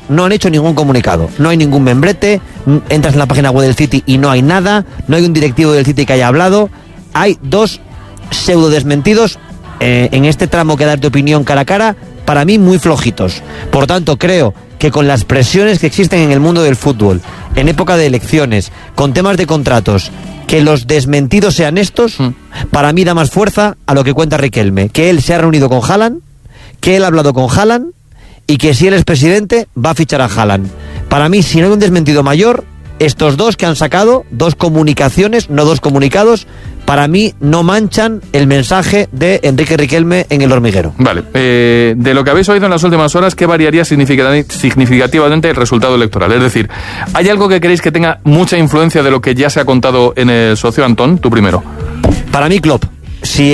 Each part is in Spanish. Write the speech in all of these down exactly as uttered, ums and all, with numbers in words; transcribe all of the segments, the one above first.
no han hecho ningún comunicado. No hay ningún membrete, entras en la página web del City y no hay nada, no hay un directivo del City que haya hablado. Hay dos pseudo desmentidos eh, en este tramo que darte opinión cara a cara, para mí muy flojitos. Por tanto, creo que con las presiones que existen en el mundo del fútbol, en época de elecciones, con temas de contratos, que los desmentidos sean estos, mm. para mí da más fuerza a lo que cuenta Riquelme, que él se ha reunido con Haaland, que él ha hablado con Haaland y que si él es presidente va a fichar a Haaland. Para mí, si no hay un desmentido mayor, estos dos que han sacado, dos comunicaciones, no dos comunicados, para mí no manchan el mensaje de Enrique Riquelme en El Hormiguero. Vale, eh, de lo que habéis oído en las últimas horas, ¿qué variaría significativamente el resultado electoral? Es decir, ¿hay algo que creéis que tenga mucha influencia de lo que ya se ha contado en el socio? Antón, tú primero. Para mí, Klopp. Si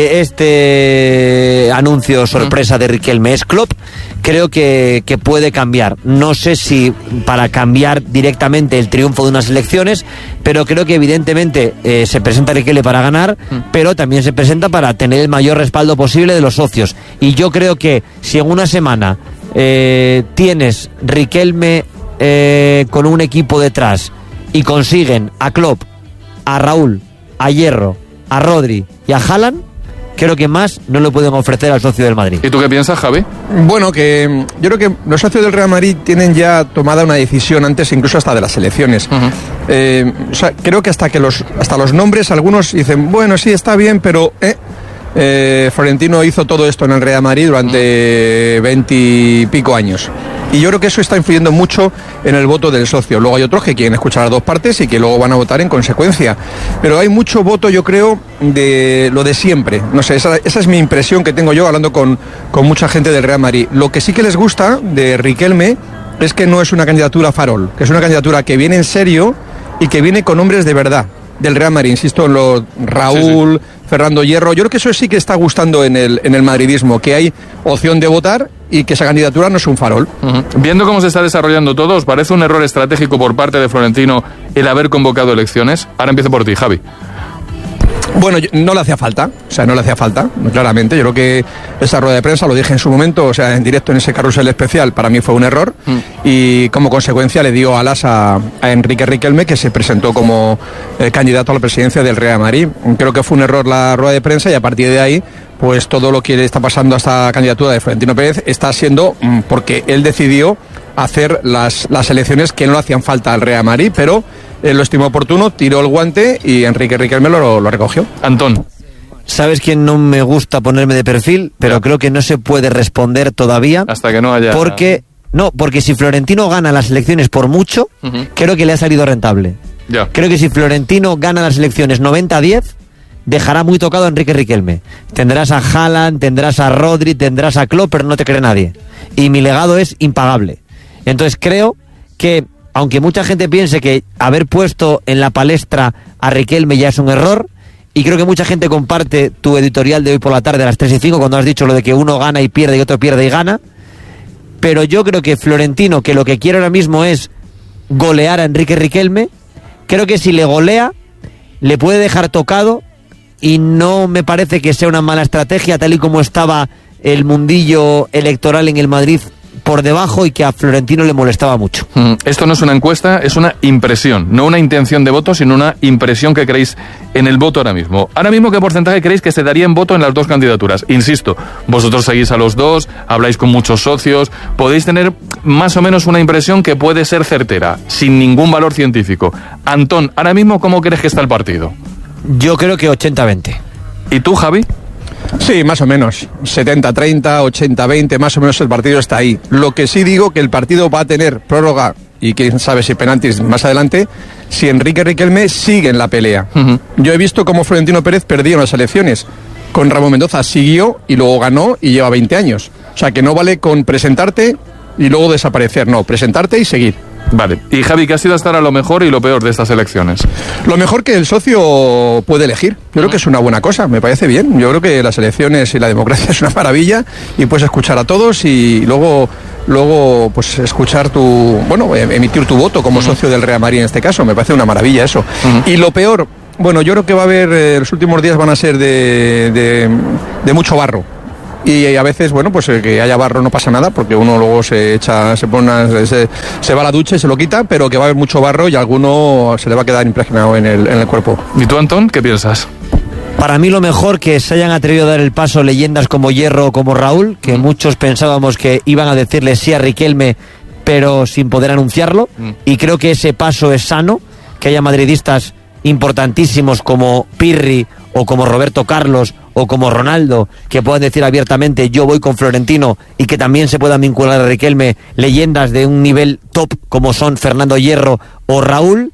este anuncio sorpresa de Riquelme es Klopp, creo que, que puede cambiar. No sé si para cambiar directamente el triunfo de unas elecciones, pero creo que evidentemente eh, se presenta Riquelme para ganar, pero también se presenta para tener el mayor respaldo posible de los socios. Y yo creo que si en una semana eh, tienes Riquelme eh, con un equipo detrás y consiguen a Klopp, a Raúl, a Hierro, a Rodri y a Haaland, creo que más no lo pueden ofrecer al socio del Madrid. ¿Y tú qué piensas, Javi? Bueno, que yo creo que los socios del Real Madrid tienen ya tomada una decisión antes incluso hasta de las elecciones. Uh-huh. Eh, o sea, creo que hasta que los hasta los nombres, algunos dicen, bueno, sí, está bien, pero eh, eh, Florentino hizo todo esto en el Real Madrid durante veintipico años. Y yo creo que eso está influyendo mucho en el voto del socio. Luego hay otros que quieren escuchar a las dos partes y que luego van a votar en consecuencia. Pero hay mucho voto, yo creo, de lo de siempre. No sé, esa, esa es mi impresión que tengo yo hablando con, con mucha gente del Real Madrid. Lo que sí que les gusta de Riquelme es que no es una candidatura farol, que es una candidatura que viene en serio y que viene con hombres de verdad del Real Madrid. Insisto en lo Raúl, sí, sí. Fernando Hierro. Yo creo que eso sí que está gustando en el, en el madridismo, que hay opción de votar y que esa candidatura no es un farol. Uh-huh. Viendo cómo se está desarrollando todo, ¿os parece un error estratégico por parte de Florentino el haber convocado elecciones? Ahora empiezo por ti, Javi. Bueno, no le hacía falta, o sea, no le hacía falta, claramente. Yo creo que esa rueda de prensa, lo dije en su momento, o sea, en directo en ese carrusel especial, para mí fue un error mm. y como consecuencia le dio alas a, a Enrique Riquelme, que se presentó como eh, candidato a la presidencia del Real Madrid. Creo que fue un error la rueda de prensa y a partir de ahí, pues todo lo que le está pasando a esta candidatura de Florentino Pérez está siendo mm, porque él decidió hacer las, las elecciones que no le hacían falta al Real Madrid, pero él lo estimó oportuno, tiró el guante y Enrique Riquelme lo, lo recogió. Antón. ¿Sabes quién no me gusta ponerme de perfil? Pero creo que no se puede responder todavía. Hasta que no haya... Porque, no, porque si Florentino gana las elecciones por mucho, uh-huh. creo que le ha salido rentable. Ya. Creo que si Florentino gana las elecciones noventa a diez, dejará muy tocado a Enrique Riquelme. Tendrás a Haaland, tendrás a Rodri, tendrás a Klopp, pero no te cree nadie. Y mi legado es impagable. Entonces creo que, aunque mucha gente piense que haber puesto en la palestra a Riquelme ya es un error, y creo que mucha gente comparte tu editorial de hoy por la tarde a las tres y cinco cuando has dicho lo de que uno gana y pierde y otro pierde y gana, pero yo creo que Florentino, que lo que quiere ahora mismo es golear a Enrique Riquelme, creo que si le golea le puede dejar tocado y no me parece que sea una mala estrategia tal y como estaba el mundillo electoral en el Madrid por debajo y que a Florentino le molestaba mucho. Mm, esto no es una encuesta, es una impresión, no una intención de voto, sino una impresión que creéis en el voto ahora mismo. Ahora mismo, ¿qué porcentaje creéis que se daría en voto en las dos candidaturas? Insisto, vosotros seguís a los dos, habláis con muchos socios, podéis tener más o menos una impresión que puede ser certera, sin ningún valor científico. Antón, ahora mismo, ¿cómo crees que está el partido? Yo creo que ochenta veinte. ¿Y tú, Javi? Sí, más o menos, setenta treinta, ochenta veinte, más o menos el partido está ahí. Lo que sí digo que el partido va a tener prórroga y quién sabe si penaltis más adelante, si Enrique Riquelme sigue en la pelea. Uh-huh. Yo he visto cómo Florentino Pérez perdió en las elecciones. Con Ramón Mendoza siguió y luego ganó y lleva veinte años. O sea que no vale con presentarte y luego desaparecer, no, presentarte y seguir. Vale. Y Javi, ¿qué ha sido hasta ahora lo mejor y lo peor de estas elecciones? Lo mejor que el socio puede elegir. Yo creo que es una buena cosa, me parece bien. Yo creo que las elecciones y la democracia es una maravilla y puedes escuchar a todos y luego luego pues escuchar tu, bueno, emitir tu voto como uh-huh. socio del Real Madrid en este caso. Me parece una maravilla eso. Uh-huh. Y lo peor, bueno, yo creo que va a haber, eh, los últimos días van a ser de, de, de mucho barro. y a veces, bueno, pues que haya barro no pasa nada, porque uno luego se echa, se pone una, se, se va a la ducha y se lo quita, pero que va a haber mucho barro y a alguno se le va a quedar impregnado en el, en el cuerpo. ¿Y tú, Antón, qué piensas? Para mí lo mejor que se hayan atrevido a dar el paso leyendas como Hierro o como Raúl, que mm. muchos pensábamos que iban a decirle sí a Riquelme, pero sin poder anunciarlo, mm. y creo que ese paso es sano, que haya madridistas importantísimos como Pirri o como Roberto Carlos o como Ronaldo, que puedan decir abiertamente yo voy con Florentino, y que también se puedan vincular a Riquelme leyendas de un nivel top como son Fernando Hierro o Raúl.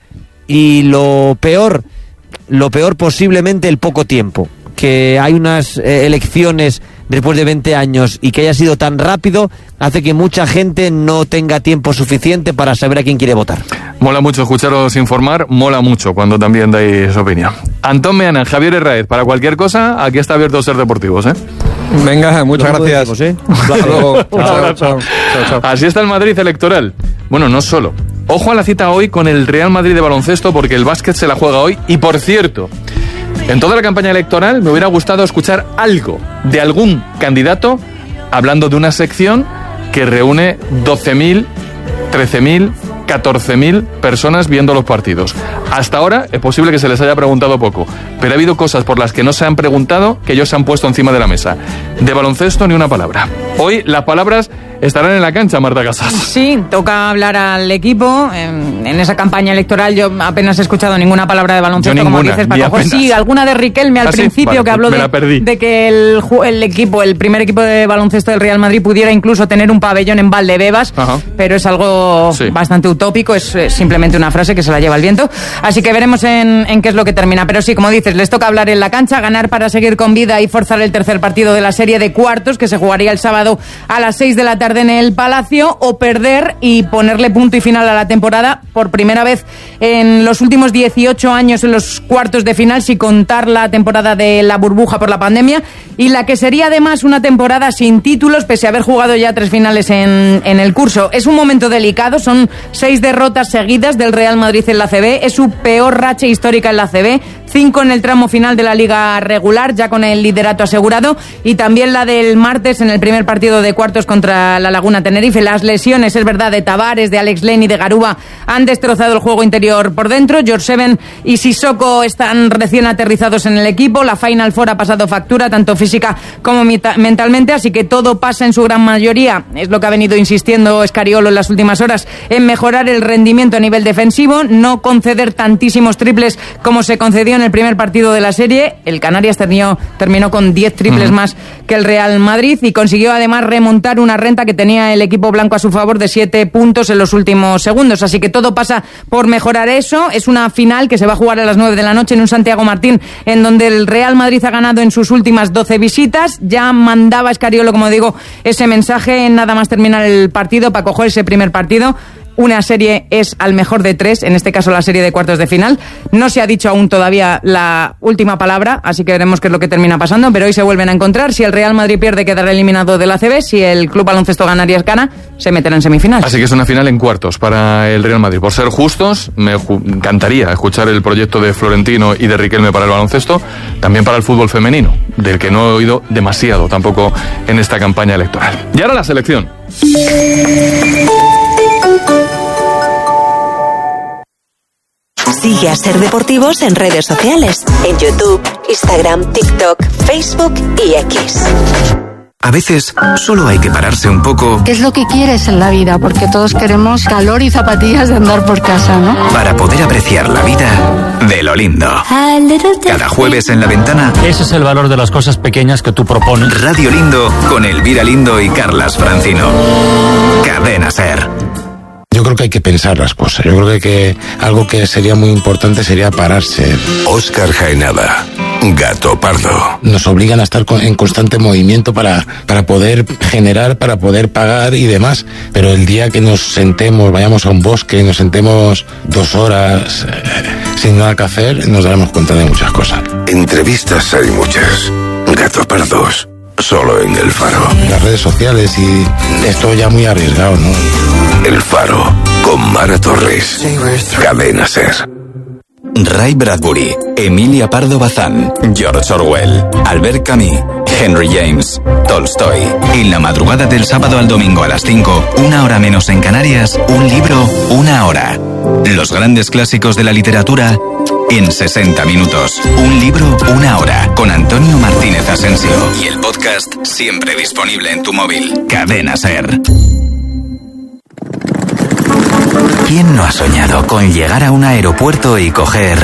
Y lo peor, lo peor posiblemente el poco tiempo, que hay unas eh, elecciones después de veinte años y que haya sido tan rápido, hace que mucha gente no tenga tiempo suficiente para saber a quién quiere votar. Mola mucho escucharos informar, mola mucho cuando también dais opinión. Antón Meana, Javier Herráez, para cualquier cosa, aquí está abierto Ser Deportivos, ¿eh? Venga, muchas Luego gracias. decimos, ¿eh? Hasta luego. Chao, chao, chao, chao. Así está el Madrid electoral. Bueno, no solo. Ojo a la cita hoy con el Real Madrid de baloncesto, porque el básquet se la juega hoy. Y por cierto, en toda la campaña electoral me hubiera gustado escuchar algo de algún candidato hablando de una sección que reúne doce mil, trece mil, catorce mil personas viendo los partidos. Hasta ahora es posible que se les haya preguntado poco, pero ha habido cosas por las que no se han preguntado que ellos se han puesto encima de la mesa. De baloncesto ni una palabra. Hoy las palabras estarán en la cancha, Marta Casas. Sí, toca hablar al equipo. En, en esa campaña electoral yo apenas he escuchado ninguna palabra de baloncesto, yo como ninguna, dices, Paco. Pues sí, alguna de Riquelme al ¿Ah, sí? principio, Vale, que habló me la de, perdí. de que el, el equipo, el primer equipo de baloncesto del Real Madrid pudiera incluso tener un pabellón en Valdebebas, Ajá. pero es algo sí. bastante utópico, es, es simplemente una frase que se la lleva el viento. Así que veremos en, en qué es lo que termina. Pero sí, como dices, les toca hablar en la cancha, ganar para seguir con vida y forzar el tercer partido de la serie de cuartos, que se jugaría el sábado a las seis de la tarde en el Palacio, o perder y ponerle punto y final a la temporada por primera vez en los últimos dieciocho años en los cuartos de final, sin contar la temporada de la burbuja por la pandemia, y la que sería además una temporada sin títulos pese a haber jugado ya tres finales en, en el curso. Es un momento delicado, son seis derrotas seguidas del Real Madrid en la A C B, es su peor racha histórica en la A C B, cinco en el tramo final de la liga regular, ya con el liderato asegurado, y también la del martes en el primer partido de cuartos contra la Laguna Tenerife. Las lesiones, es verdad, de Tavares, de Alex Len y de Garuba han destrozado el juego interior por dentro. Jorseven y Sissoko están recién aterrizados en el equipo. La Final Four ha pasado factura, tanto física como mentalmente, así que todo pasa en su gran mayoría, es lo que ha venido insistiendo Scariolo en las últimas horas, en mejorar el rendimiento a nivel defensivo, no conceder tantísimos triples como se concedió en el primer partido de la serie. El Canarias terminó, terminó con diez triples uh-huh. más que el Real Madrid, y consiguió además remontar una renta que tenía el equipo blanco a su favor de siete puntos en los últimos segundos. Así que todo pasa por mejorar eso. Es una final que se va a jugar a las nueve de la noche en un Santiago Martín, en donde el Real Madrid ha ganado en sus últimas doce visitas. Ya mandaba Scariolo, como digo, ese mensaje nada más terminar el partido para coger ese primer partido. Una serie es al mejor de tres, en este caso la serie de cuartos de final. No se ha dicho aún todavía la última palabra, así que veremos qué es lo que termina pasando, pero hoy se vuelven a encontrar. Si el Real Madrid pierde, quedará eliminado de la A C B. Si el Club Baloncesto Canarias gana, se meterá en semifinal. Así que es una final en cuartos para el Real Madrid. Por ser justos, me encantaría escuchar el proyecto de Florentino y de Riquelme para el baloncesto, también para el fútbol femenino, del que no he oído demasiado tampoco en esta campaña electoral. Y ahora la selección. Sigue a Ser Deportivos en redes sociales, en YouTube, Instagram, TikTok, Facebook y X. A veces solo hay que pararse un poco. ¿Qué es lo que quieres en la vida? Porque todos queremos calor y zapatillas de andar por casa, ¿no? Para poder apreciar la vida de lo lindo. Cada jueves en La Ventana. Ese es el valor de las cosas pequeñas que tú propones. Radio Lindo con Elvira Lindo y Carlas Francino. Cadena Ser. Yo creo que hay que pensar las cosas. Yo creo que, que algo que sería muy importante sería pararse. Óscar Jaenada, Gato Pardo. Nos obligan a estar en constante movimiento para, para poder generar, para poder pagar y demás. Pero el día que nos sentemos, vayamos a un bosque, nos sentemos dos horas eh, sin nada que hacer, nos daremos cuenta de muchas cosas. Entrevistas hay muchas. Gato Pardos, solo en El Faro. Las redes sociales y esto ya muy arriesgado, ¿no? El Faro, con Mara Torres. Cadena Ser. Ray Bradbury, Emilia Pardo Bazán, George Orwell, Albert Camus, Henry James, Tolstoy. En la madrugada del sábado al domingo a las cinco, una hora menos en Canarias, un libro, una hora. Los grandes clásicos de la literatura en sesenta minutos. Un libro, una hora. Con Antonio Martínez Asensio. Y el podcast siempre disponible en tu móvil. Cadena SER. ¿Quién no ha soñado con llegar a un aeropuerto y coger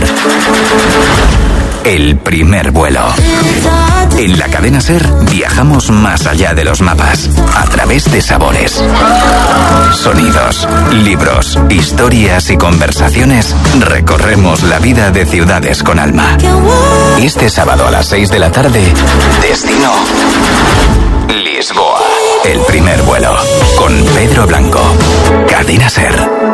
el primer vuelo? En la cadena SER viajamos más allá de los mapas, a través de sabores, sonidos, libros, historias y conversaciones. Recorremos la vida de ciudades con alma. Este sábado a las seis de la tarde, destino Lisboa. El primer vuelo, con Pedro Blanco. Cadena SER.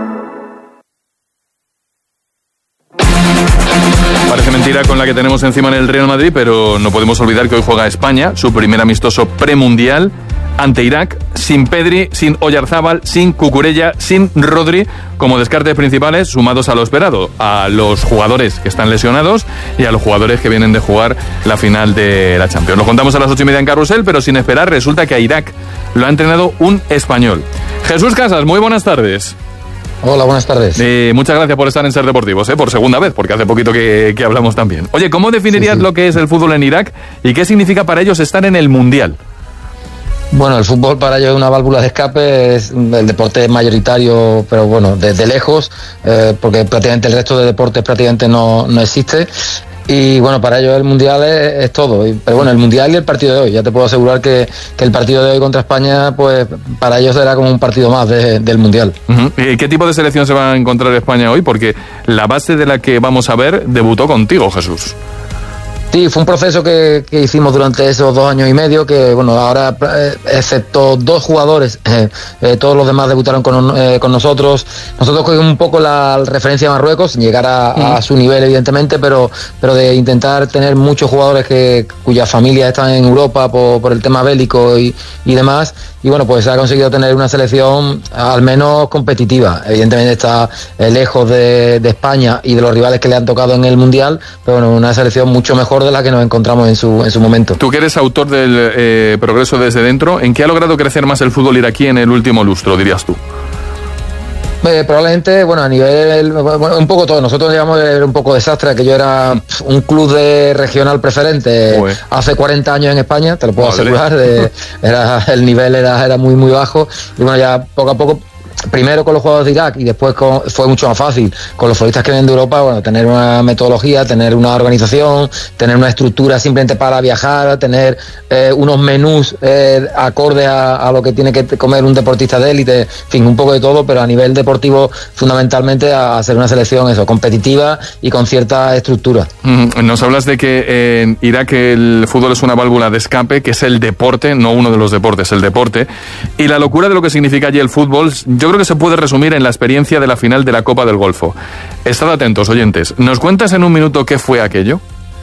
Parece mentira con la que tenemos encima en el Real Madrid, pero no podemos olvidar que hoy juega España, su primer amistoso premundial, ante Irak, sin Pedri, sin Oyarzábal, sin Cucurella, sin Rodri, como descartes principales, sumados a lo esperado, a los jugadores que están lesionados y a los jugadores que vienen de jugar la final de la Champions. Lo contamos a las ocho y media en Carrusel, pero sin esperar, resulta que a Irak lo ha entrenado un español. Jesús Casas, muy buenas tardes. Hola, buenas tardes. Eh, muchas gracias por estar en Ser Deportivos, eh, por segunda vez, porque hace poquito que, que hablamos también. Oye, ¿cómo definirías sí, sí. lo que es el fútbol en Irak y qué significa para ellos estar en el Mundial? Bueno, el fútbol para ellos es una válvula de escape, es el deporte mayoritario, pero bueno, desde lejos, eh, porque prácticamente el resto de deportes prácticamente no, no existe. Y bueno, para ellos el Mundial es, es todo. Pero bueno, el Mundial y el partido de hoy. Ya te puedo asegurar que, que el partido de hoy contra España, pues para ellos será como un partido más de, del Mundial. Uh-huh. ¿Y qué tipo de selección se va a encontrar España hoy? Porque la base de la que vamos a ver debutó contigo, Jesús. Sí, fue un proceso que, que hicimos durante esos dos años y medio, que bueno, ahora eh, excepto dos jugadores, eh, eh, todos los demás debutaron con, eh, con nosotros. Nosotros cogimos un poco la referencia a Marruecos, sin llegar a, uh-huh. a su nivel evidentemente, pero, pero de intentar tener muchos jugadores que cuyas familias están en Europa por, por el tema bélico y, y demás. Y bueno, pues se ha conseguido tener una selección al menos competitiva. Evidentemente está eh, lejos de, de España y de los rivales que le han tocado en el Mundial, pero bueno, una selección mucho mejor de la que nos encontramos en su, en su momento. Tú que eres autor del eh, Progreso desde dentro, ¿en qué ha logrado crecer más el fútbol iraquí en el último lustro, dirías tú? Eh, probablemente, bueno, a nivel, bueno, un poco todo. Nosotros digamos era un poco desastre, que yo era un club de regional preferente Uy. hace cuarenta años en España, te lo puedo Madre. asegurar. De, era, el nivel era, era muy, muy bajo. Y bueno, ya poco a poco, primero con los jugadores de Irak y después con, fue mucho más fácil con los futbolistas que vienen de Europa, bueno, tener una metodología, tener una organización, tener una estructura simplemente para viajar, tener eh, unos menús eh, acorde a, a lo que tiene que comer un deportista de élite, en fin, un poco de todo, pero a nivel deportivo fundamentalmente a hacer una selección eso, competitiva y con cierta estructura. Nos hablas de que en Irak el fútbol es una válvula de escape, que es el deporte, no uno de los deportes, el deporte, y la locura de lo que significa allí el fútbol, yo creo que se puede resumir en la experiencia de la final de la Copa del Golfo. Estad atentos, oyentes. ¿Nos cuentas en un minuto qué fue aquello?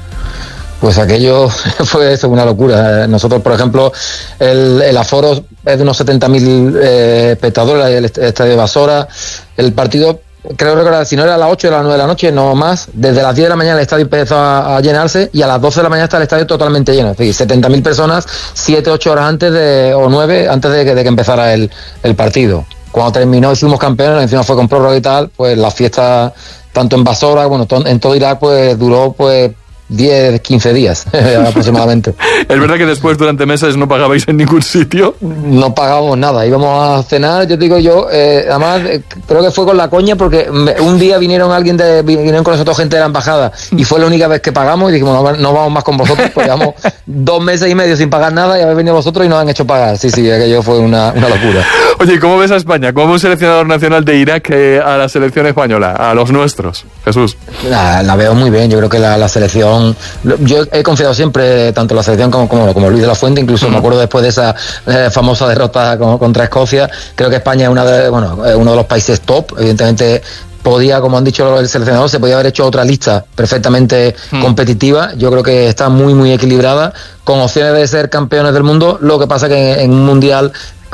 Pues aquello fue eso, una locura. Nosotros, por ejemplo, el, el aforo es de unos setenta mil eh, espectadores, el estadio de Basora. El partido, creo recordar, si no era a las ocho, era a las nueve de la noche, no más. Desde las diez de la mañana el estadio empezó a, a llenarse y a las doce de la mañana está el estadio totalmente lleno. Es decir, setenta mil personas, siete, ocho horas antes de, o nueve, antes de que, de que empezara el, el partido. Cuando terminó y fuimos campeones, encima fue con prórroga y tal, pues la fiesta, tanto en Basora, bueno, en todo Irak, pues duró pues diez, quince días aproximadamente. ¿Es verdad que después durante meses no pagabais en ningún sitio? No pagábamos nada, íbamos a cenar, yo te digo yo, eh, además eh, creo que fue con la coña porque me, un día vinieron alguien de, vinieron con nosotros gente de la embajada y fue la única vez que pagamos y dijimos no, no vamos más con vosotros, pues llevamos dos meses y medio sin pagar nada y habéis venido vosotros y nos han hecho pagar. Sí, sí, aquello fue una, una locura. Oye, ¿cómo ves a España? ¿Cómo un seleccionador nacional de Irak eh, a la selección española, a los nuestros? Jesús. La, la veo muy bien, yo creo que la, la selección, yo he confiado siempre tanto en la selección como, como, como Luis de la Fuente, incluso uh-huh. me acuerdo después de esa eh, famosa derrota con, contra Escocia, creo que España es una de, bueno, uno de los países top, evidentemente podía, como han dicho el seleccionador, se podía haber hecho otra lista perfectamente uh-huh. competitiva, yo creo que está muy muy equilibrada, con opciones de ser campeones del mundo, lo que pasa que en, en un mundial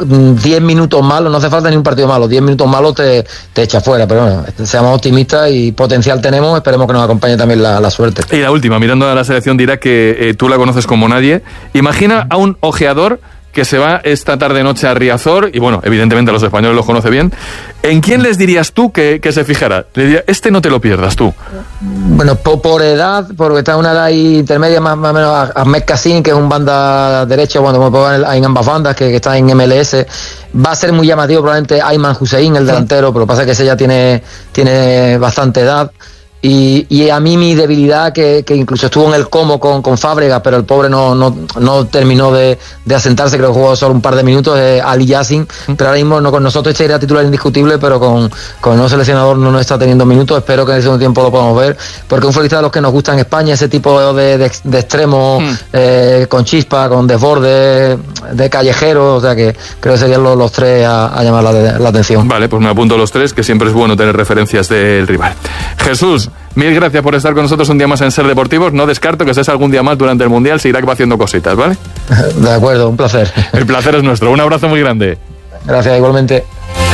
diez minutos malos, no hace falta ni un partido malo, diez minutos malos te, te echa fuera, pero bueno, seamos optimistas y potencial tenemos, esperemos que nos acompañe también la, la suerte. Y la última, mirando a la selección de Irak, que eh, tú la conoces como nadie, imagina a un ojeador que se va esta tarde-noche a Riazor, y bueno, evidentemente los españoles los conoce bien. ¿En quién les dirías tú que, que se fijara? Le diría, este no te lo pierdas tú. Bueno, por, por edad, porque está en una edad intermedia, más, más o menos Ahmed Kassim, que es un banda derecho, bueno, como puedo ver en ambas bandas, que, que está en M L S. Va a ser muy llamativo probablemente Ayman Hussein, el delantero, sí. Pero lo que pasa es que ese ya tiene, tiene bastante edad. Y, y a mí mi debilidad, que, que incluso estuvo en el Como con, con Fábregas, pero el pobre no, no, no terminó de, de asentarse, creo que jugó solo un par de minutos, es Ali Yassin, pero ahora mismo no, con nosotros sería titular indiscutible, pero con, con el nuevo seleccionador no nos está teniendo minutos, espero que en el segundo tiempo lo podamos ver, porque un futbolista de los que nos gusta en España, ese tipo de, de, de extremos, mm. eh, con chispa, con desborde, de callejero, o sea que creo que serían los, los tres a, a llamar la, la atención. Vale, pues me apunto los tres, que siempre es bueno tener referencias del rival. Jesús, mil gracias por estar con nosotros un día más en Ser Deportivos. No descarto que estés algún día más durante el Mundial, si Irak va haciendo cositas, ¿vale? De acuerdo, un placer. El placer es nuestro. Un abrazo muy grande. Gracias, igualmente.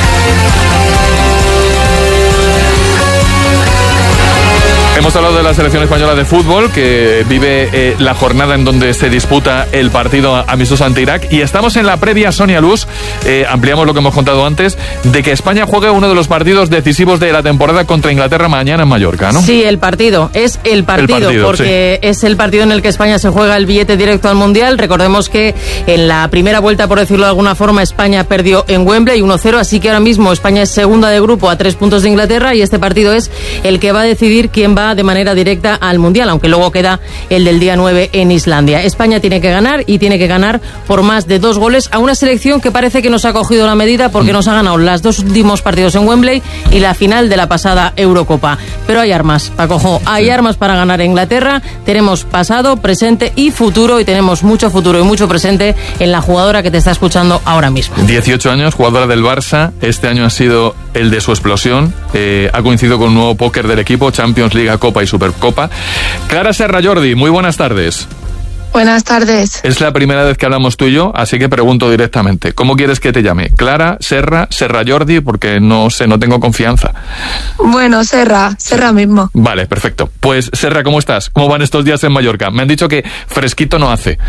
Hemos hablado de la selección española de fútbol, que vive eh, la jornada en donde se disputa el partido amistoso ante Irak, y estamos en la previa, Sonia Luz, eh, ampliamos lo que hemos contado antes, de que España juegue uno de los partidos decisivos de la temporada contra Inglaterra mañana en Mallorca, ¿no? Sí, el partido, es el partido, el partido porque sí. Es el partido en el que España se juega el billete directo al Mundial. Recordemos que en la primera vuelta, por decirlo de alguna forma, España perdió en Wembley uno cero, así que ahora mismo España es segunda de grupo a tres puntos de Inglaterra, y este partido es el que va a decidir quién va de manera directa al Mundial, aunque luego queda el del día nueve en Islandia. España tiene que ganar, y tiene que ganar por más de dos goles a una selección que parece que nos ha cogido la medida, porque nos ha ganado los dos últimos partidos en Wembley y la final de la pasada Eurocopa. Pero hay armas, Pacojo, hay sí. armas para ganar a Inglaterra. Tenemos pasado, presente y futuro, y tenemos mucho futuro y mucho presente en la jugadora que te está escuchando ahora mismo. dieciocho años, jugadora del Barça. Este año ha sido el de su explosión. Eh, ha coincidido con un nuevo póker del equipo, Champions League, Copa y Supercopa. Clara Serra Jordi, muy buenas tardes. Buenas tardes. Es la primera vez que hablamos tú y yo, así que pregunto directamente, ¿cómo quieres que te llame? ¿Clara, Serra, Serra Jordi? Porque no sé, no tengo confianza. Bueno, Serra, Serra mismo. Vale, perfecto. Pues Serra, ¿cómo estás? ¿Cómo van estos días en Mallorca? Me han dicho que fresquito no hace.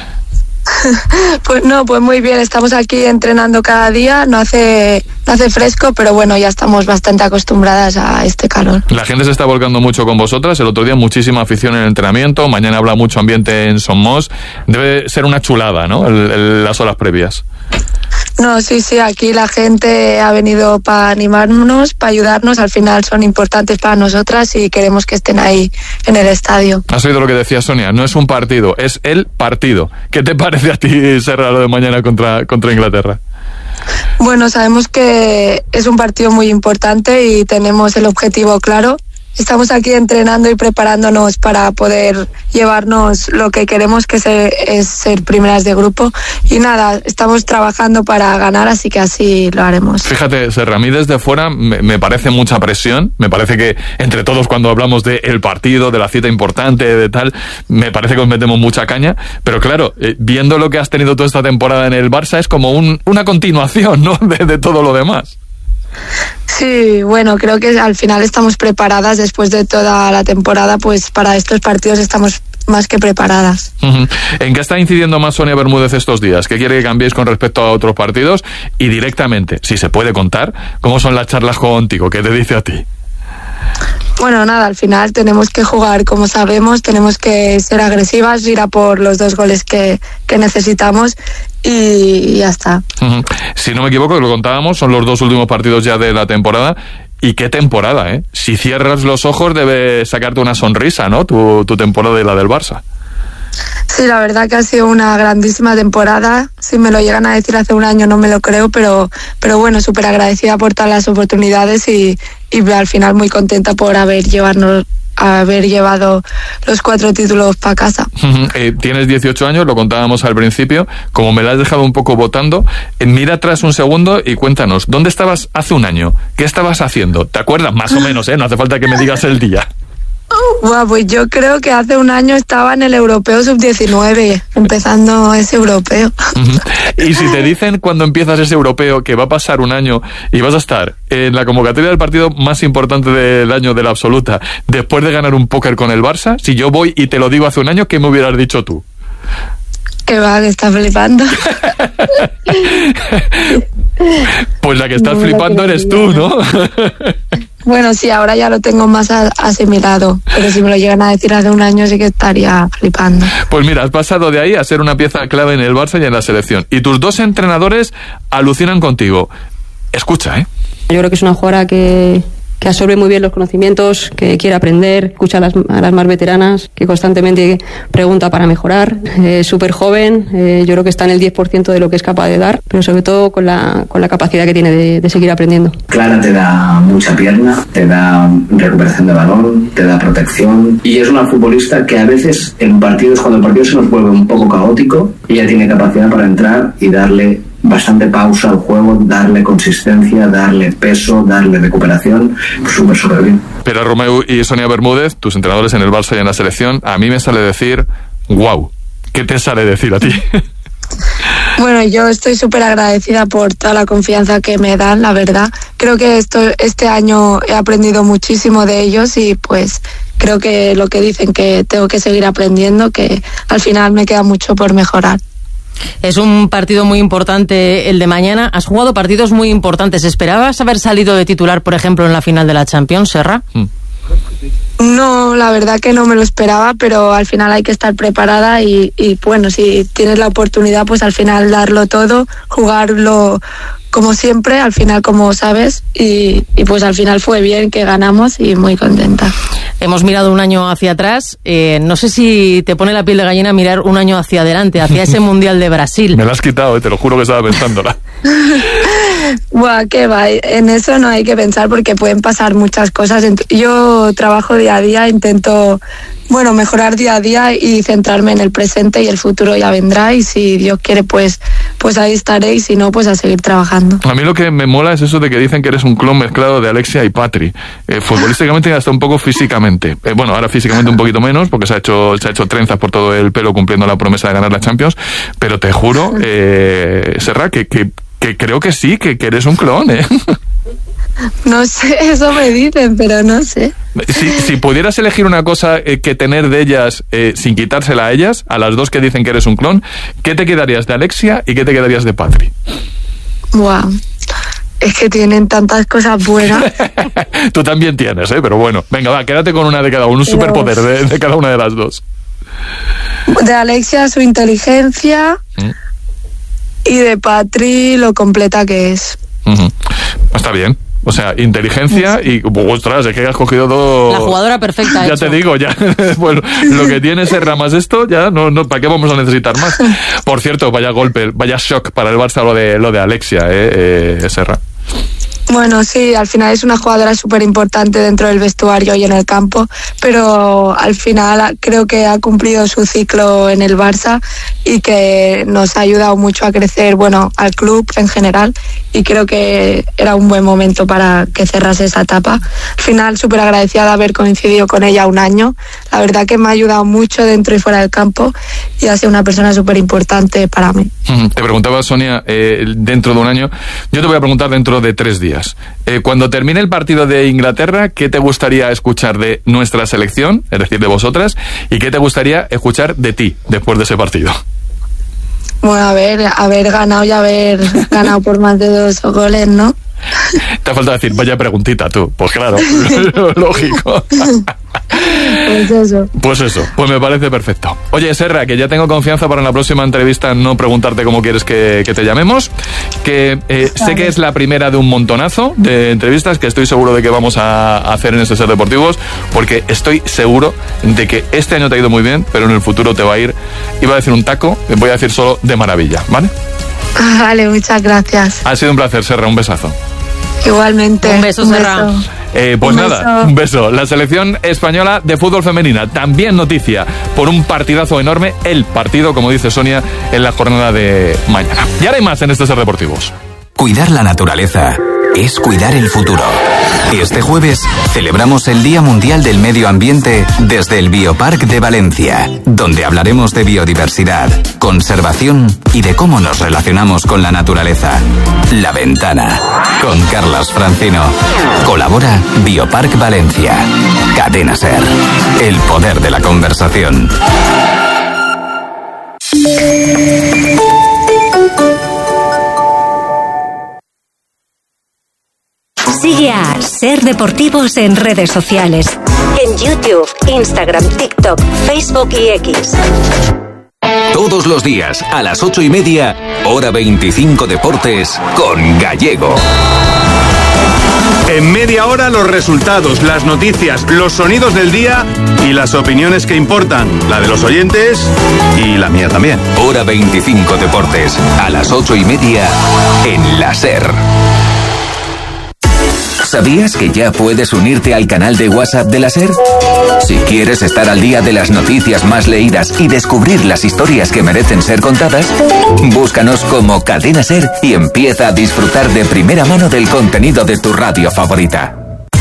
Pues no, pues muy bien, estamos aquí entrenando cada día, no hace, no hace fresco, pero bueno, ya estamos bastante acostumbradas a este calor. La gente se está volcando mucho con vosotras, el otro día muchísima afición en el entrenamiento, mañana habrá mucho ambiente en Somos, debe ser una chulada, ¿no? El, el, las horas previas. No, sí, sí, aquí la gente ha venido para animarnos, para ayudarnos, al final son importantes para nosotras y queremos que estén ahí en el estadio. Has oído lo que decía Sonia, no es un partido, es el partido. ¿Qué te parece a ti, Serra, lo de mañana contra, contra Inglaterra? Bueno, sabemos que es un partido muy importante y tenemos el objetivo claro. Estamos aquí entrenando y preparándonos para poder llevarnos lo que queremos, que es ser primeras de grupo. Y nada, estamos trabajando para ganar, así que así lo haremos. Fíjate, Serra, a mí desde fuera me, me parece mucha presión. Me parece que entre todos, cuando hablamos del partido, de la cita importante, de tal, me parece que os metemos mucha caña. Pero claro, eh, viendo lo que has tenido toda esta temporada en el Barça, es como un, una continuación, ¿no?, de, de todo lo demás. Sí, bueno, creo que al final estamos preparadas después de toda la temporada, pues para estos partidos estamos más que preparadas. Uh-huh. ¿En qué está incidiendo más Sonia Bermúdez estos días? ¿Qué quiere que cambiéis con respecto a otros partidos? Y directamente, si se puede contar, ¿cómo son las charlas contigo? ¿Qué te dice a ti? Bueno, nada, al final tenemos que jugar como sabemos, tenemos que ser agresivas, ir a por los dos goles que, que necesitamos y ya está. Uh-huh. Si no me equivoco, lo contábamos, son los dos últimos partidos ya de la temporada. Y qué temporada, ¿eh? Si cierras los ojos debe sacarte una sonrisa, ¿no? Tu, tu temporada y la del Barça. Sí, la verdad que ha sido una grandísima temporada. Si me lo llegan a decir hace un año no me lo creo, pero, pero bueno, súper agradecida por todas las oportunidades y, y al final muy contenta por haber llevarnos haber llevado los cuatro títulos para casa. Uh-huh. Eh, tienes dieciocho años, lo contábamos al principio, como me la has dejado un poco votando, eh, mira atrás un segundo y cuéntanos, ¿dónde estabas hace un año? ¿Qué estabas haciendo? ¿Te acuerdas? Más o menos, ¿eh? No hace falta que me digas el día. Bueno, pues yo creo que hace un año estaba en el Europeo sub diecinueve, empezando ese europeo. Y si te dicen cuando empiezas ese europeo que va a pasar un año y vas a estar en la convocatoria del partido más importante del año de la absoluta, después de ganar un póker con el Barça, si yo voy y te lo digo hace un año, ¿qué me hubieras dicho tú? Que va, que está flipando. Pues la que estás no flipando eres tú, ¿no? Bueno, sí, ahora ya lo tengo más asimilado, pero si me lo llegan a decir hace un año sí que estaría flipando. Pues mira, has pasado de ahí a ser una pieza clave en el Barça y en la selección. Y tus dos entrenadores alucinan contigo. Escucha, ¿eh? Yo creo que es una jugadora que... que absorbe muy bien los conocimientos, que quiere aprender, escucha a las, a las más veteranas, que constantemente pregunta para mejorar. Es eh, súper joven, eh, yo creo que está en el diez por ciento de lo que es capaz de dar, pero sobre todo con la, con la capacidad que tiene de, de seguir aprendiendo. Clara te da mucha pierna, te da recuperación de balón, te da protección, y es una futbolista que a veces en partidos, cuando el partido se nos vuelve un poco caótico, ella tiene capacidad para entrar y darle bastante pausa al juego, darle consistencia, darle peso, darle recuperación, súper, súper bien. Pero Romeu y Sonia Bermúdez, tus entrenadores en el Barça y en la selección, a mí me sale decir, wow, ¿qué te sale decir a ti? Bueno, yo estoy súper agradecida por toda la confianza que me dan, la verdad. Creo que esto, este año he aprendido muchísimo de ellos y pues creo que lo que dicen que tengo que seguir aprendiendo, que al final me queda mucho por mejorar. Es un partido muy importante el de mañana. Has jugado partidos muy importantes. ¿Esperabas haber salido de titular, por ejemplo, en la final de la Champions, Serra? Mm. No, la verdad que no me lo esperaba, pero al final hay que estar preparada y, y bueno, si tienes la oportunidad, pues al final darlo todo, jugarlo como siempre, al final como sabes, y, y pues al final fue bien, que ganamos y muy contenta. Hemos mirado un año hacia atrás, eh, no sé si te pone la piel de gallina mirar un año hacia adelante, hacia ese Mundial de Brasil. Me lo has quitado, eh, te lo juro que estaba pensándola. Buah, qué va, en eso no hay que pensar porque pueden pasar muchas cosas. Yo trabajo día a día, intento, bueno, mejorar día a día y centrarme en el presente, y el futuro ya vendrá, y si Dios quiere pues, pues ahí estaré, y si no, pues a seguir trabajando. A mí lo que me mola es eso de que dicen que eres un clon mezclado de Alexia y Patri, eh, futbolísticamente y hasta un poco físicamente. Eh, bueno, ahora físicamente un poquito menos porque se ha hecho se ha hecho trenzas por todo el pelo cumpliendo la promesa de ganar la Champions, pero te juro, eh, Serra, que, que, que creo que sí, que, que eres un clon, ¿eh? No sé, eso me dicen, pero no sé. Si, si pudieras elegir una cosa eh, que tener de ellas eh, sin quitársela a ellas, a las dos que dicen que eres un clon, ¿qué te quedarías de Alexia y qué te quedarías de Patri? Wow. Es que tienen tantas cosas buenas. Tú también tienes, ¿eh? Pero bueno, venga, va, quédate con una de cada uno, un pero... superpoder de, de cada una de las dos. De Alexia, su inteligencia, ¿Mm? Y de Patri, lo completa que es. Uh-huh. Está bien. O sea, inteligencia y... Ostras, es que has cogido todo... La jugadora perfecta. Ya hecho. Te digo, ya. Bueno, lo que tiene Serra más esto, ya no, no, ¿para qué vamos a necesitar más? Por cierto, vaya golpe, vaya shock para el Barça lo de, lo de Alexia, eh, eh, Serra. Bueno, sí, al final es una jugadora súper importante dentro del vestuario y en el campo, pero al final creo que ha cumplido su ciclo en el Barça y que nos ha ayudado mucho a crecer, bueno, al club en general, y creo que era un buen momento para que cerrase esa etapa. Al final, súper agradecida de haber coincidido con ella un año. La verdad que me ha ayudado mucho dentro y fuera del campo y ha sido una persona súper importante para mí. Te preguntaba, Sonia, eh, dentro de un año. Yo te voy a preguntar dentro de tres días. Eh, cuando termine el partido de Inglaterra, ¿qué te gustaría escuchar de nuestra selección, es decir, de vosotras, y qué te gustaría escuchar de ti después de ese partido? Bueno, a ver, haber ganado y haber ganado por más de dos goles, ¿no? Te ha faltado decir, vaya preguntita tú. Pues claro, lógico. Pues eso. Pues eso, pues me parece perfecto. Oye, Serra, que ya tengo confianza para en la próxima entrevista no preguntarte cómo quieres que, que te llamemos, que eh, sé que es la primera de un montonazo de entrevistas que estoy seguro de que vamos a hacer en este Ser Deportivos, porque estoy seguro de que este año te ha ido muy bien, pero en el futuro te va a ir, iba a decir un taco, voy a decir solo de maravilla, ¿vale? Vale, muchas gracias. Ha sido un placer, Serra, un besazo. Igualmente. Un beso, Serra. Eh, pues un nada, beso. un beso. La selección española de fútbol femenina, también noticia por un partidazo enorme, el partido, como dice Sonia, en la jornada de mañana. Y ahora hay más en este Ser Deportivos. Cuidar la naturaleza es cuidar el futuro. Este jueves celebramos el Día Mundial del Medio Ambiente desde el Bioparc de Valencia, donde hablaremos de biodiversidad, conservación y de cómo nos relacionamos con la naturaleza. La Ventana, con Carlos Francino. Colabora Bioparc Valencia. Cadena SER. El poder de la conversación. Sigue a SER Deportivos en redes sociales. En YouTube, Instagram, TikTok, Facebook y X. Todos los días, a las ocho y media, hora veinticinco Deportes, con Gallego. En media hora, los resultados, las noticias, los sonidos del día y las opiniones que importan. La de los oyentes y la mía también. Hora veinticinco Deportes, a las ocho y media, en la SER. ¿Sabías que ya puedes unirte al canal de WhatsApp de la SER? Si quieres estar al día de las noticias más leídas y descubrir las historias que merecen ser contadas, búscanos como Cadena SER y empieza a disfrutar de primera mano del contenido de tu radio favorita.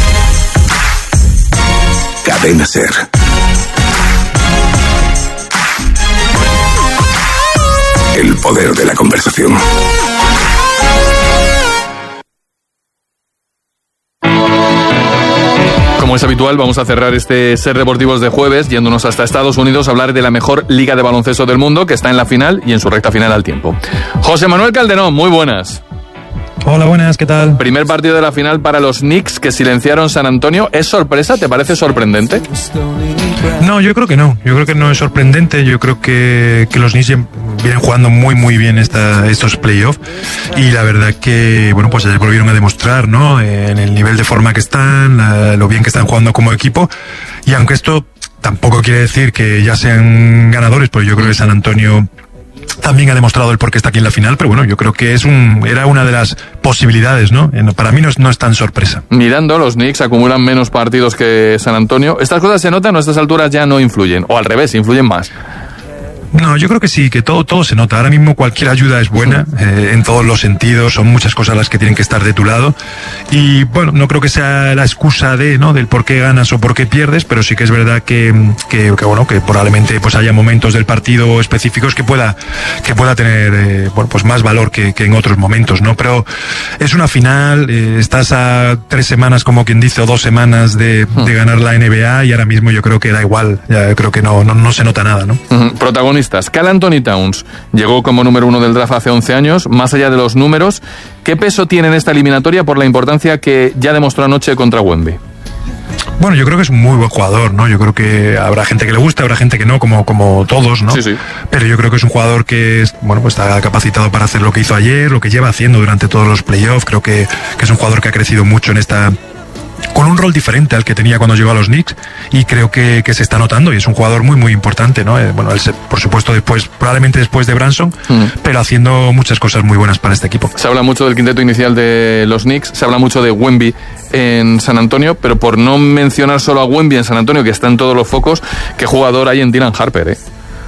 Cadena SER. El poder de la conversación. Como es habitual, vamos a cerrar este SER Deportivos de jueves yéndonos hasta Estados Unidos a hablar de la mejor liga de baloncesto del mundo, que está en la final y en su recta final al tiempo. José Manuel Calderón, muy buenas. Hola, buenas, ¿qué tal? Primer partido de la final para los Knicks, que silenciaron San Antonio. ¿Es sorpresa? ¿Te parece sorprendente? No, yo creo que no. Yo creo que no es sorprendente. Yo creo que, que los Knicks vienen jugando muy, muy bien esta, estos playoffs. Y la verdad que, bueno, pues ayer volvieron a demostrar, ¿no? En el nivel de forma que están, la, lo bien que están jugando como equipo. Y aunque esto tampoco quiere decir que ya sean ganadores, pues yo creo que San Antonio también ha demostrado el por qué está aquí en la final, pero bueno, yo creo que es un era una de las posibilidades, ¿no? Para mí no es, no es tan sorpresa. Mirando, los Knicks acumulan menos partidos que San Antonio. ¿Estas cosas se notan o a estas alturas ya no influyen? O al revés, influyen más. No, yo creo que sí, que todo todo se nota. Ahora mismo cualquier ayuda es buena, eh, en todos los sentidos, son muchas cosas las que tienen que estar de tu lado. Y bueno, no creo que sea la excusa de, ¿no?, del por qué ganas o por qué pierdes, pero sí que es verdad que, que, que bueno, que probablemente pues haya momentos del partido específicos que pueda, que pueda tener, eh, bueno, pues más valor que, que en otros momentos, ¿no? Pero es una final, eh, estás a tres semanas, como quien dice, o dos semanas de, de ganar la N B A, y ahora mismo yo creo que da igual, ya creo que no, no, no se nota nada, ¿no? Uh-huh. Protagonista. Karl Anthony Towns llegó como número uno del draft hace once años. Más allá de los números, ¿qué peso tiene en esta eliminatoria por la importancia que ya demostró anoche contra Wemby? Bueno, yo creo que es un muy buen jugador, ¿no? Yo creo que habrá gente que le gusta, habrá gente que no, como, como todos, ¿no? Sí, sí. Pero yo creo que es un jugador que es, bueno, pues está capacitado para hacer lo que hizo ayer, lo que lleva haciendo durante todos los playoffs. Creo que, que es un jugador que ha crecido mucho en esta, con un rol diferente al que tenía cuando llegó a los Knicks, y creo que, que se está notando, y es un jugador muy muy importante, ¿no? Eh, bueno, él se, por supuesto después, probablemente después de Branson, mm. pero haciendo muchas cosas muy buenas para este equipo. Se habla mucho del quinteto inicial de los Knicks, se habla mucho de Wemby en San Antonio, pero por no mencionar solo a Wemby en San Antonio, que está en todos los focos, ¿qué jugador hay en Dylan Harper, eh?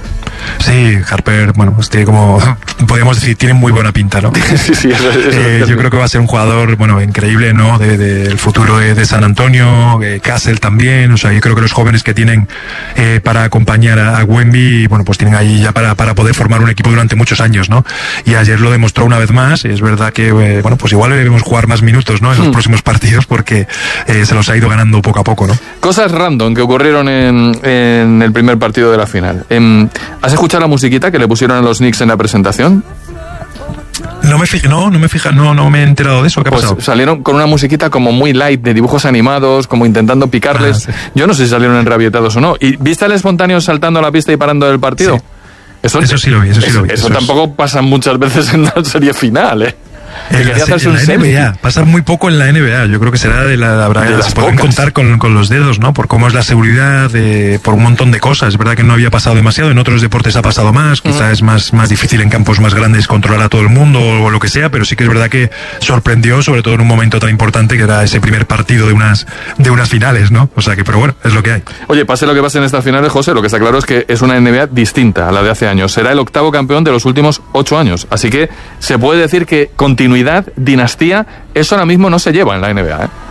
Sí, Harper, bueno, pues tiene como, podríamos decir, tiene muy buena pinta, ¿no? Sí, sí, eso, eso, eh, eso. Yo creo que va a ser un jugador, bueno, increíble, ¿no? Del de, de futuro de, de San Antonio, de Castle también, o sea, yo creo que los jóvenes que tienen eh, para acompañar a, a Wemby, bueno, pues tienen ahí ya para, para poder formar un equipo durante muchos años, ¿no? Y ayer lo demostró una vez más, es verdad que, eh, bueno, pues igual debemos jugar más minutos, ¿no? En los hmm. próximos partidos, porque eh, se los ha ido ganando poco a poco, ¿no? Cosas random que ocurrieron en, en el primer partido de la final. En, ¿Has escuchado la musiquita que le pusieron a los Knicks en la presentación? No me fijé, no, no me fija, no, no me he enterado de eso. ¿Qué ha pues pasado? Salieron con una musiquita como muy light, de dibujos animados, como intentando picarles. Ah, sí. Yo no sé si salieron enrabietados o no. ¿Y viste al espontáneo saltando a la pista y parando del partido? Sí. Eso, eso sí lo vi, eso sí eso, lo vi. Eso, eso tampoco es... pasa muchas veces en la serie final, ¿eh? En la, en la N B A, pasa muy poco en la N B A. Yo creo que será de la habrá de las se pueden contar con, con los dedos, ¿no? Por cómo es la seguridad, de, por un montón de cosas. Es verdad que no había pasado demasiado, en otros deportes ha pasado más, quizás uh-huh. es más, más difícil en campos más grandes controlar a todo el mundo o lo que sea, pero sí que es verdad que sorprendió, sobre todo en un momento tan importante que era ese primer partido de unas, de unas finales, ¿no? O sea que, pero bueno, es lo que hay. Oye, pase lo que pase en estas finales, José, lo que está claro es que es una N B A distinta a la de hace años. Será el octavo campeón de los últimos ocho años. Así que se puede decir que continuidad, dinastía, eso ahora mismo no se lleva en la N B A, ¿eh?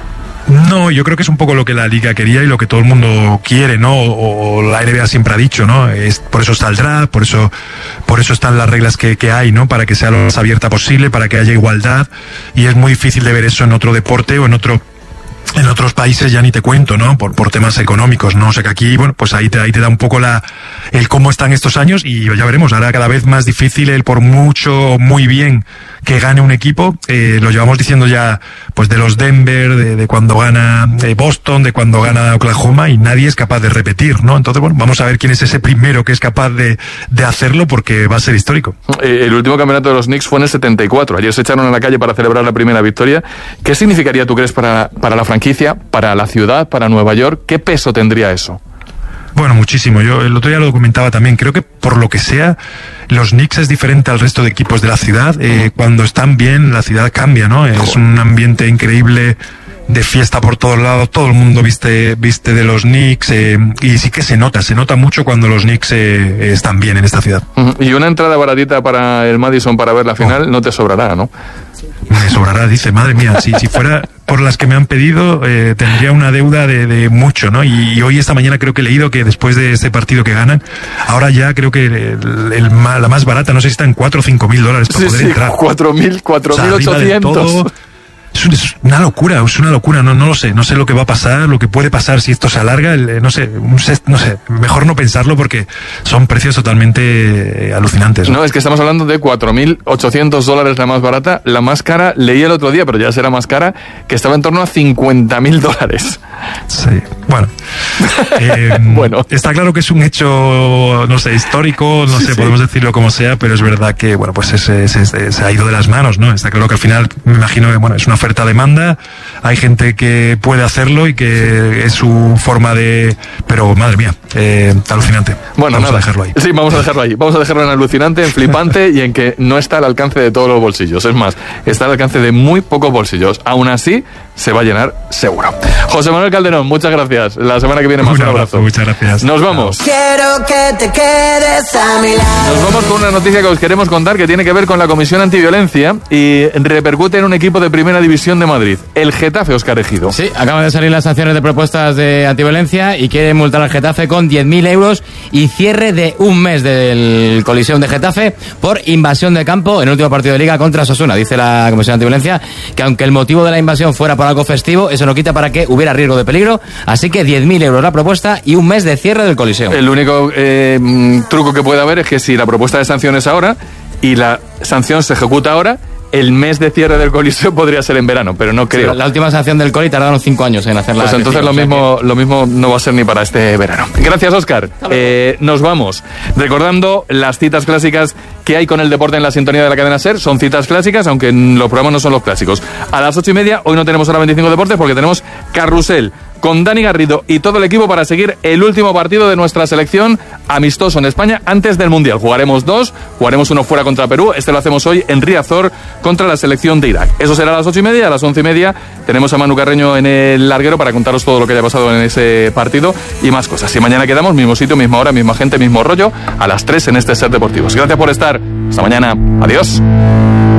No, yo creo que es un poco lo que la Liga quería y lo que todo el mundo quiere, ¿no? O, o la N B A siempre ha dicho, ¿no? Es, por eso está el draft, por eso, por eso están las reglas que, que hay, ¿no? Para que sea lo más abierta posible, para que haya igualdad, y es muy difícil de ver eso en otro deporte o en otro En otros países ya ni te cuento, ¿no? Por, por temas económicos, ¿no? O sea que aquí, bueno, pues ahí te, ahí te da un poco la, el cómo están estos años, y ya veremos, ahora cada vez más difícil el por mucho, muy bien que gane un equipo, eh, lo llevamos diciendo ya, pues de los Denver, de, de cuando gana eh, Boston, de cuando gana Oklahoma, y nadie es capaz de repetir, ¿no? Entonces, bueno, vamos a ver quién es ese primero que es capaz de, de hacerlo, porque va a ser histórico. Eh, el último campeonato de los Knicks fue en el setenta y cuatro, ayer se echaron a la calle para celebrar la primera victoria. ¿Qué significaría, tú crees, para, para la franquicia, para la ciudad, para Nueva York? ¿Qué peso tendría eso? Bueno, muchísimo. Yo el otro día lo comentaba también. Creo que por lo que sea, los Knicks es diferente al resto de equipos de la ciudad. Eh, cuando están bien, la ciudad cambia, ¿no? Es un ambiente increíble, de fiesta por todos lados. Todo el mundo viste viste de los Knicks, eh, y sí que se nota, se nota mucho cuando los Knicks eh, están bien en esta ciudad. Y una entrada baratita para el Madison para ver la final oh. no te sobrará, ¿no? Me sobrará, dice, madre mía, si, si fuera por las que me han pedido, eh, tendría una deuda de, de mucho, ¿no? Y, y hoy, esta mañana, creo que he leído que después de este partido que ganan, ahora ya creo que el, el, la más barata, no sé si está en cuatro o cinco mil dólares para sí, poder sí, entrar. cuatro mil, cuatro mil ochocientos. Es una locura, es una locura, no, no lo sé, no sé lo que va a pasar, lo que puede pasar si esto se alarga, el, no sé, un, no sé, mejor no pensarlo porque son precios totalmente alucinantes. No, no es que estamos hablando de cuatro mil ochocientos dólares la más barata, la más cara, leí el otro día, pero ya será más cara, que estaba en torno a cincuenta mil dólares. Sí, bueno. Eh, bueno. Está claro que es un hecho, no sé, histórico, no sí, sé, sí. podemos decirlo como sea, pero es verdad que, bueno, pues es, es, es, es, se ha ido de las manos, ¿no? Está claro que al final, me imagino que, bueno, es una oferta-demanda, hay gente que puede hacerlo y que es su forma de... Pero, madre mía, eh, alucinante. Bueno, vamos nada. a dejarlo ahí. Sí, vamos a dejarlo ahí. Vamos a dejarlo en alucinante, en flipante y en que no está al alcance de todos los bolsillos. Es más, está al alcance de muy pocos bolsillos. Aún así, se va a llenar seguro. José Manuel Calderón, muchas gracias. La semana que viene más. Un, un abrazo. Muchas gracias. Nos vamos. Quiero que te quedes a mi lado. Nos vamos con una noticia que os queremos contar que tiene que ver con la Comisión Antiviolencia y repercute en un equipo de Primera División de Madrid, el Getafe. Óscar Ejido. Sí, acaban de salir las sanciones de propuestas de antiviolencia y quieren multar al Getafe con diez mil euros y cierre de un mes del Coliseum de Getafe por invasión de campo en el último partido de Liga contra Osasuna. Dice la Comisión Antiviolencia que aunque el motivo de la invasión fuera por algo festivo, eso no quita para que hubiera riesgo de peligro, así que diez mil euros la propuesta y un mes de cierre del Coliseum. El único eh, truco que puede haber es que si la propuesta de sanción es ahora y la sanción se ejecuta ahora, el mes de cierre del Coliseo podría ser en verano, pero no creo. Sí, la última sanción del Coli tardaron cinco años en hacerla. Pues entonces lo mismo, que... lo mismo no va a ser ni para este verano. Gracias, Óscar. Eh, nos vamos. Recordando las citas clásicas que hay con el deporte en la sintonía de la cadena SER. Son citas clásicas, aunque los programas no son los clásicos. A las ocho y media, hoy no tenemos hora veinticinco Deportes porque tenemos Carrusel con Dani Garrido y todo el equipo para seguir el último partido de nuestra selección amistoso en España antes del Mundial. Jugaremos dos, jugaremos uno fuera contra Perú, este lo hacemos hoy en Riazor contra la selección de Irak. Eso será a las ocho y media, a las once y media tenemos a Manu Carreño en el larguero para contaros todo lo que haya pasado en ese partido y más cosas. Y mañana quedamos, mismo sitio, misma hora, misma gente, mismo rollo, a las tres en este SER Deportivos. Gracias por estar, hasta mañana, adiós.